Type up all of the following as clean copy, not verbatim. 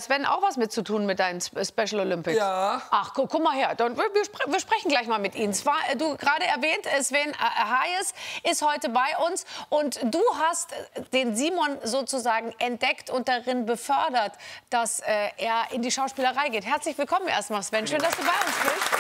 Sven, auch was mit zu tun mit deinen Special Olympics? Ja. Ach, guck mal her. Wir sprechen gleich mal mit Ihnen. Zwar, du gerade erwähnt, Sven Hayes ist heute bei uns. Und du hast den Simon sozusagen entdeckt und darin befördert, dass er in die Schauspielerei geht. Herzlich willkommen erstmal, Sven. Schön, dass du bei uns bist.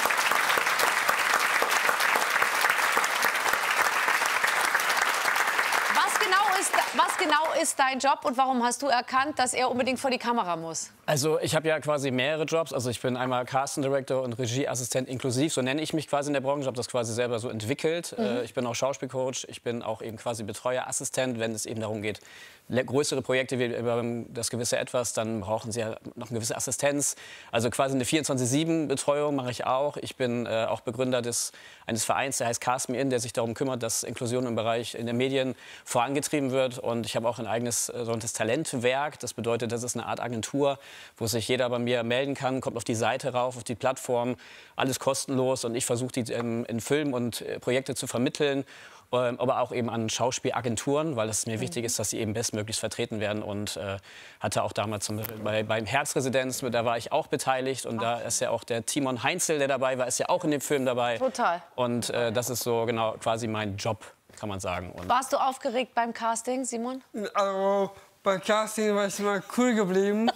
Was genau ist dein Job und warum hast du erkannt, dass er unbedingt vor die Kamera muss? Also ich habe ja quasi mehrere Jobs. Also ich bin einmal Casting Director und Regieassistent inklusiv. So nenne ich mich quasi in der Branche. Ich habe das quasi selber so entwickelt. Ich bin auch Schauspielcoach. Ich bin auch eben quasi Betreuerassistent, wenn es eben darum geht, größere Projekte wie das gewisse Etwas, dann brauchen sie ja noch eine gewisse Assistenz. Also quasi eine 24/7-Betreuung mache ich auch. Ich bin auch Begründer eines Vereins, der heißt Cast Me In, der sich darum kümmert, dass Inklusion im Bereich in den Medien vorangetrieben wird. Und ich habe auch ein eigenes sogenanntes Talentwerk. Das bedeutet, das ist eine Art Agentur, wo sich jeder bei mir melden kann, kommt auf die Seite rauf, auf die Plattform, alles kostenlos. Und ich versuche, die in Filmen und Projekte zu vermitteln. Aber auch eben an Schauspielagenturen, weil es mir wichtig ist, dass sie eben bestmöglichst vertreten werden. Und hatte auch damals beim Herzresidenz, da war ich auch beteiligt. Und da ist ja auch der Timon Heinzel, der dabei war, ist ja auch in dem Film dabei. Total. Und das ist so genau quasi mein Job, kann man sagen. Und warst du aufgeregt beim Casting, Simon? Also beim Casting war ich immer cool geblieben.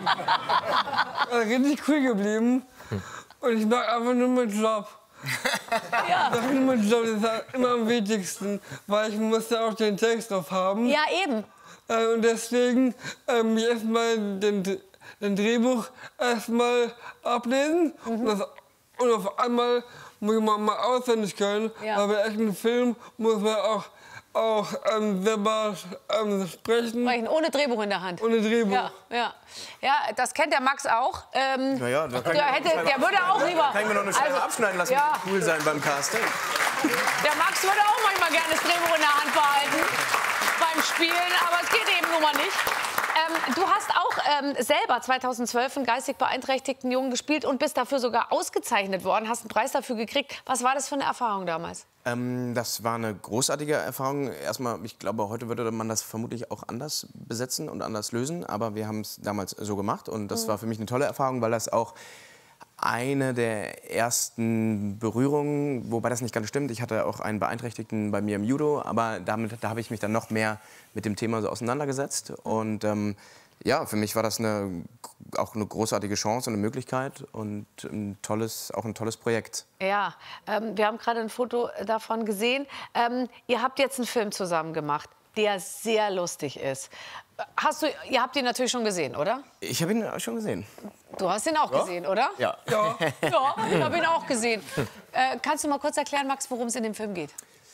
Richtig cool geblieben. Und ich mag einfach nur meinen Job. Ja. Das ist halt immer am wichtigsten, weil ich muss ja auch den Text drauf haben. Ja, eben. Und deswegen erstmal den Drehbuch erstmal ablesen. Und auf einmal muss man mal auswendig können. Ja. Aber bei echten Film muss man auch selber sprechen. Ohne Drehbuch in der Hand. Ohne Drehbuch. Ja, das kennt der Max auch. Naja, da der würde auch lieber. Kann ich mir noch eine Scheibe abschneiden lassen, ja. cool sein beim Casting. Der Max würde auch manchmal gerne das Drehbuch in der Hand behalten beim Spielen, aber es geht eben nun mal nicht. Du hast auch selber 2012 einen geistig beeinträchtigten Jungen gespielt und bist dafür sogar ausgezeichnet worden, hast einen Preis dafür gekriegt. Was war das für eine Erfahrung damals? Das war eine großartige Erfahrung. Erstmal, ich glaube, heute würde man das vermutlich auch anders besetzen und anders lösen. Aber wir haben es damals so gemacht und das war für mich eine tolle Erfahrung, weil das auch eine der ersten Berührungen, wobei das nicht ganz stimmt. Ich hatte auch einen Beeinträchtigten bei mir im Judo, aber da habe ich mich dann noch mehr mit dem Thema so auseinandergesetzt. Und ja, für mich war das auch eine großartige Chance und eine Möglichkeit und auch ein tolles Projekt. Ja, wir haben gerade ein Foto davon gesehen. Ihr habt jetzt einen Film zusammen gemacht, der sehr lustig ist. Ihr habt ihn natürlich schon gesehen, oder? Ich habe ihn schon gesehen. Du hast ihn auch gesehen, oder? Ja. Ja, ich habe ihn auch gesehen. Kannst du mal kurz erklären, Max, worum es in dem Film geht?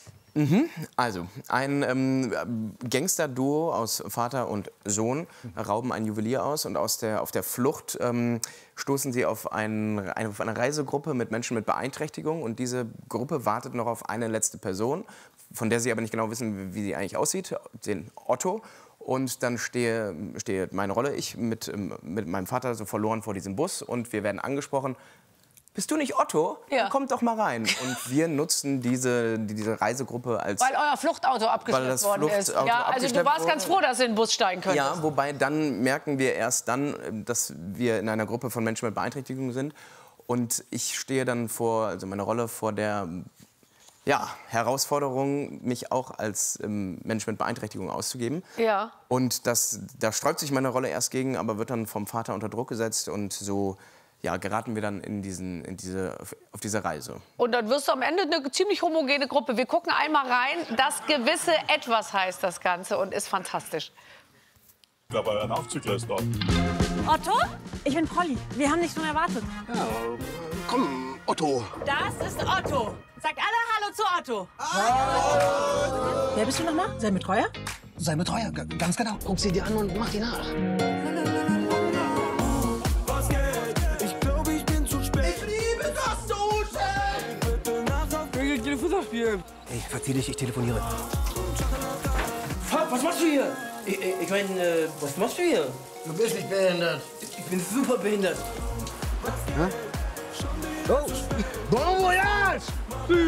Also, ein Gangster-Duo aus Vater und Sohn rauben einen Juwelier aus und auf der Flucht stoßen sie auf eine Reisegruppe mit Menschen mit Beeinträchtigung und diese Gruppe wartet noch auf eine letzte Person, von der sie aber nicht genau wissen, wie sie eigentlich aussieht, den Otto. Und dann stehe meine Rolle, ich mit meinem Vater so verloren vor diesem Bus und wir werden angesprochen. Bist du nicht Otto? Ja. Komm doch mal rein. Und wir nutzen diese Reisegruppe als... Weil euer Fluchtauto abgeschleppt worden ist. Ja, also du warst ganz froh, dass du in den Bus steigen könntest. Ja, wobei dann merken wir erst dann, dass wir in einer Gruppe von Menschen mit Beeinträchtigung sind. Und ich stehe dann also meine Rolle vor der Herausforderung, mich auch als Mensch mit Beeinträchtigung auszugeben. Ja. Und da sträubt sich meine Rolle erst gegen, aber wird dann vom Vater unter Druck gesetzt und so... Ja, geraten wir dann auf diese Reise. Und dann wirst du am Ende eine ziemlich homogene Gruppe. Wir gucken einmal rein. Das gewisse Etwas heißt das Ganze und ist fantastisch. Ich glaube, ein Aufzug lässt dort. Otto? Ich bin Polly. Wir haben dich schon erwartet. Ja, komm, Otto. Das ist Otto. Sagt alle Hallo zu Otto. Hallo. Wer bist du nochmal? Sein Betreuer? Sein Betreuer, ganz genau. Guck sie dir an und mach die nach. Hey, verzieh dich, ich telefoniere. Was machst du hier? Ich meine, was machst du hier? Du bist nicht behindert. Ich bin super behindert. Hä? Oh! Bon voyage!